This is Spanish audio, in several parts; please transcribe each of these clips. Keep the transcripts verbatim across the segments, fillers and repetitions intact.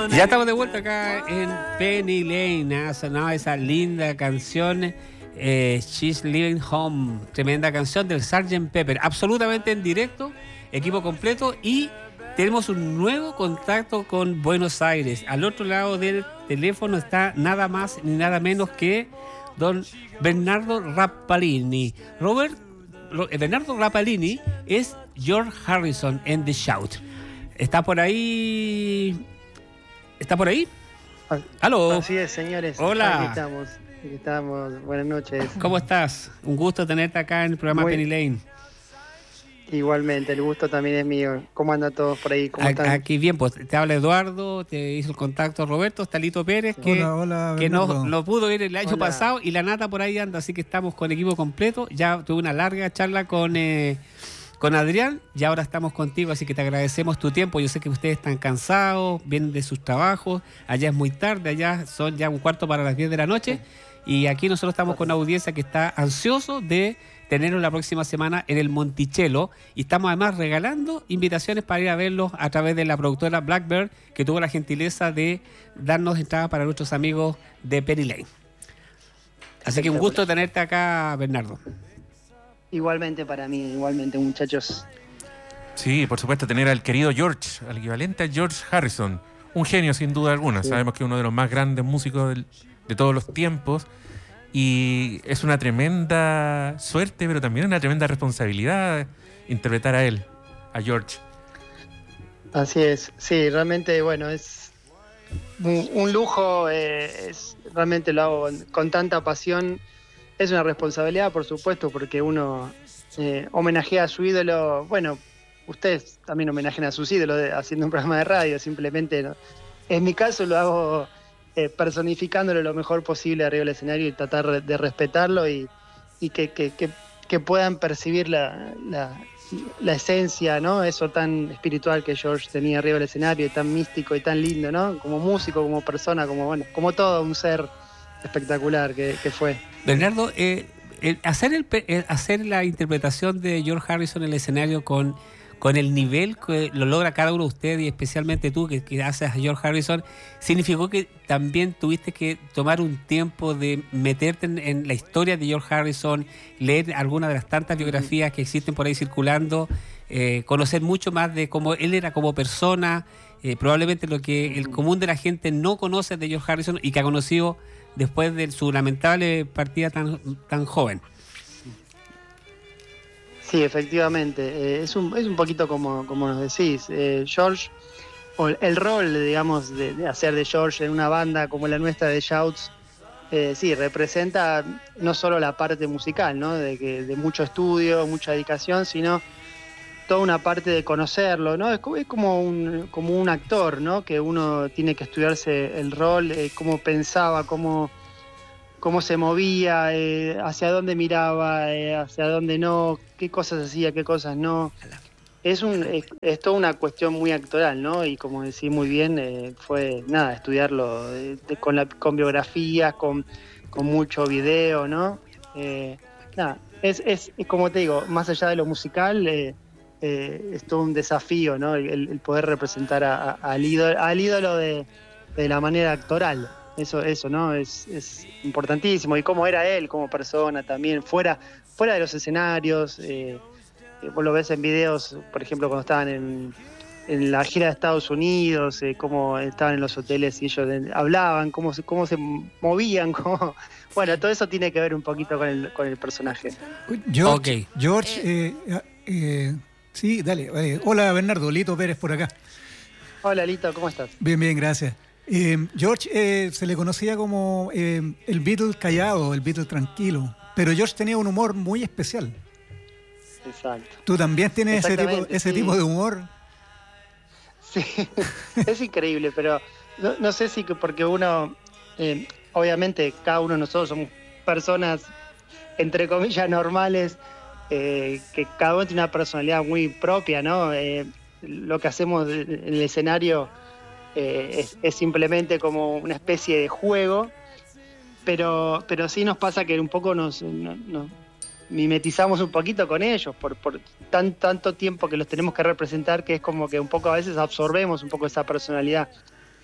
Ya estamos de vuelta acá en Penny Lane. Ha sonado esa linda canción, eh, She's Living Home. Tremenda canción del sergeant Pepper. Absolutamente en directo, equipo completo. Y tenemos un nuevo contacto con Buenos Aires. Al otro lado del teléfono está nada más ni nada menos que don Bernardo Rapalini. Robert, Bernardo Rapalini es George Harrison en The Shout. ¿Está por ahí? ¿Está por ahí? ¿Aló? Así es, señores. Hola. Aquí estamos. Aquí estamos. Buenas noches. ¿Cómo estás? Un gusto tenerte acá en el programa Muy... Penny Lane. Igualmente, el gusto también es mío. ¿Cómo andan todos por ahí? ¿Cómo están? Aquí bien, pues te habla Eduardo, te hizo el contacto Roberto, está Lito Pérez, que, hola, hola, que no, no pudo ir el año hola. pasado, y la Nata por ahí anda, así que estamos con equipo completo. Ya tuve una larga charla con, eh, con Adrián y ahora estamos contigo, así que te agradecemos tu tiempo. Yo sé que ustedes están cansados, vienen de sus trabajos, allá es muy tarde, allá son ya un cuarto para las diez de la noche, y aquí nosotros estamos con una audiencia que está ansioso de tenerlo la próxima semana en el Monticello, y estamos además regalando invitaciones para ir a verlos a través de la productora Blackbird, que tuvo la gentileza de darnos entrada para nuestros amigos de Penny Lane. Así que un gusto tenerte acá, Bernardo. Igualmente para mí, igualmente, muchachos. Sí, por supuesto, tener al querido George, al equivalente a George Harrison, un genio sin duda alguna. Sí. Sabemos que es uno de los más grandes músicos del, de todos los tiempos. Y es una tremenda suerte, pero también una tremenda responsabilidad interpretar a él, a George. Así es, sí, realmente, bueno, es un, un lujo, eh, es, realmente lo hago con, con tanta pasión. Es una responsabilidad, por supuesto, porque uno eh, homenajea a su ídolo. Bueno, ustedes también homenajean a sus ídolos de, haciendo un programa de radio, simplemente, ¿no? En mi caso lo hago Eh, personificándolo lo mejor posible arriba del escenario y tratar de respetarlo y, y que, que, que, que puedan percibir la, la, la esencia, ¿no? Eso tan espiritual que George tenía arriba del escenario, y tan místico y tan lindo, ¿no? Como músico, como persona, como bueno, como todo un ser espectacular que, que fue. Bernardo, eh, el hacer, el, el hacer la interpretación de George Harrison en el escenario con con el nivel que lo logra cada uno de ustedes, y especialmente tú que, que haces a George Harrison, significó que también tuviste que tomar un tiempo de meterte en, en la historia de George Harrison, leer algunas de las tantas biografías que existen por ahí circulando, eh, conocer mucho más de cómo él era como persona, eh, probablemente lo que el común de la gente no conoce de George Harrison y que ha conocido después de su lamentable partida tan, tan joven. Sí, efectivamente, eh, es, un, es un poquito como, como nos decís, eh, George, o el rol, digamos, de, de hacer de George en una banda como la nuestra de Shouts, eh, sí, representa no solo la parte musical, ¿no? De, que, de mucho estudio, mucha dedicación, sino toda una parte de conocerlo, ¿no? Es como, es como, un, como un actor, ¿no? Que uno tiene que estudiarse el rol, eh, cómo pensaba, cómo... cómo se movía, eh, hacia dónde miraba, eh, hacia dónde no, qué cosas hacía, qué cosas no. Es, un, es, es toda una cuestión muy actoral, ¿no? Y como decís muy bien, eh, fue, nada, estudiarlo de, de, con, la, con biografías, con, con mucho video, ¿no? Eh, nada, es, es, es como te digo, más allá de lo musical, eh, eh, es todo un desafío, ¿no? El, el poder representar a, a, al ídolo, al ídolo de, de la manera actoral. Eso, eso, ¿no? Es, es importantísimo. Y cómo era él como persona también, fuera, fuera de los escenarios. Eh, vos lo ves en videos, por ejemplo, cuando estaban en, en la gira de Estados Unidos, eh, cómo estaban en los hoteles y ellos eh, hablaban, cómo se, cómo se movían, cómo... Bueno, todo eso tiene que ver un poquito con el, con el personaje. George, okay. George eh, eh, sí, dale. Eh, hola, Bernardo, Lito Pérez por acá. Hola, Lito, ¿cómo estás? Bien, bien, gracias. Eh, George eh, se le conocía como eh, el Beatle callado, el Beatle tranquilo, pero George tenía un humor muy especial. Exacto. ¿Tú también tienes ese tipo, ese sí. tipo de humor? Sí, es increíble, pero no, no sé si que porque uno, eh, obviamente cada uno de nosotros somos personas, entre comillas, normales, eh, que cada uno tiene una personalidad muy propia, ¿no? Eh, lo que hacemos en el escenario Eh, es, es simplemente como una especie de juego, pero, pero sí nos pasa que un poco nos, nos, nos mimetizamos un poquito con ellos por, por tan, tanto tiempo que los tenemos que representar, que es como que un poco a veces absorbemos un poco esa personalidad.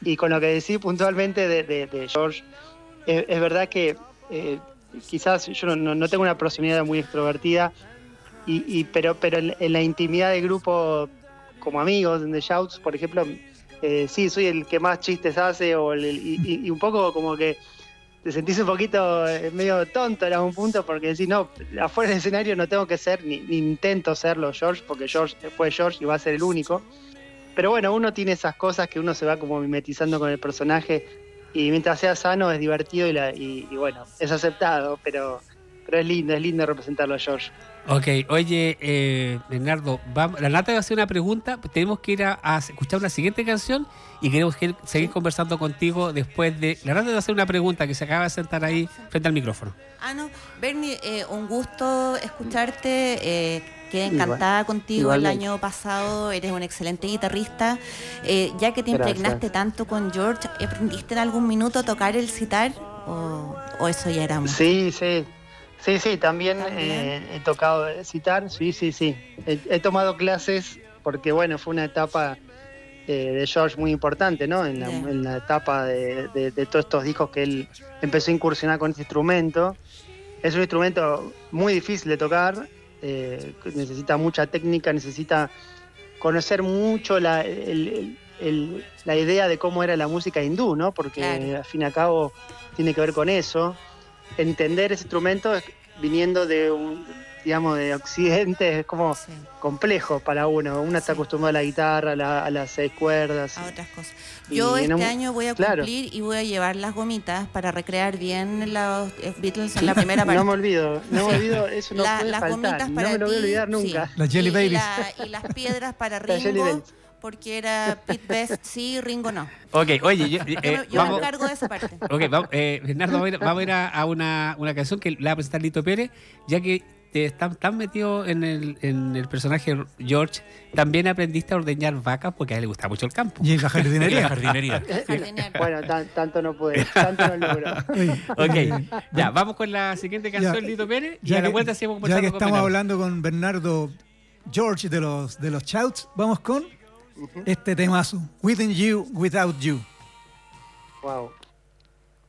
Y con lo que decís puntualmente de, de, de George, eh, es verdad que eh, quizás yo no, no tengo una personalidad muy extrovertida, y, y pero, pero en, en la intimidad del grupo, como amigos, en The Shouts, por ejemplo, eh, sí, soy el que más chistes hace, o el, y, y, y un poco como que te sentís un poquito eh, medio tonto en algún punto, porque decís, no, afuera del escenario no tengo que ser, ni, ni intento serlo George, porque George fue George y va a ser el único. Pero bueno, uno tiene esas cosas que uno se va como mimetizando con el personaje, y mientras sea sano es divertido y, la, y, y bueno, es aceptado, pero, pero es lindo, es lindo representarlo a George. Ok, oye, eh, Bernardo, vamos, la Nata va a hacer una pregunta, tenemos que ir a, a escuchar una siguiente canción y queremos que, seguir Sí. conversando contigo después de... La Nata va a hacer una pregunta que se acaba de sentar ahí frente al micrófono. Ah, no, Bernie, eh, un gusto escucharte. Eh, quedé encantada Igual, contigo igualmente. el año pasado. Eres un excelente guitarrista. Eh, ya que te Gracias. impregnaste tanto con George, ¿aprendiste en algún minuto a tocar el sitar? ¿O, o eso ya era mucho? Sí, sí, sí, sí, también, ¿También? eh, he tocado citar, sí, sí, sí. He, he tomado clases porque, bueno, fue una etapa eh, de George muy importante, ¿no? En la, Yeah. en la etapa de, de- de todos estos discos que él empezó a incursionar con este instrumento. Es un instrumento muy difícil de tocar, eh, que necesita mucha técnica, necesita conocer mucho la, el- el- el- la idea de cómo era la música hindú, ¿no? Porque Claro. al fin y al cabo tiene que ver con eso. Entender ese instrumento es- viniendo de un, digamos, de Occidente, es como Sí, complejo para uno. Uno está Sí. acostumbrado a la guitarra, a, la- a las seis cuerdas. a otras cosas. Y Yo en este un- año voy a claro. cumplir y voy a llevar las gomitas para recrear bien los eh, Beatles en la primera parte. No me olvido, no me olvido, eso no La- puede las faltar. gomitas No para me lo voy a ti, olvidar sí. nunca. Las Jelly y, y Babies. la- y las piedras para Las Jelly Ringo, Babies. porque era Pete Best sí, Ringo no. Ok, oye, yo, Yo, eh, me- yo me vamos... encargo de esa parte. Ok, vamos, eh, Bernardo, vamos a ir, vamos a, ir a, a una, una canción que la va a presentar Lito Pérez, ya que te estás tan metido en el, en el personaje George, también aprendiste a ordeñar vacas porque a él le gusta mucho el campo. Y en la En la jardinería. jardinería. Jardinear. Bueno, tan- tanto no puede, tanto no logro. Oye, Ok, eh, ya, vamos con la siguiente canción, Ya, Lito Pérez, y ya a la que- vuelta seguimos ya conversando que con estamos Bernardo. hablando con Bernardo George de los, de los Shouts, vamos con este temazo, Within You, Without You. Wow.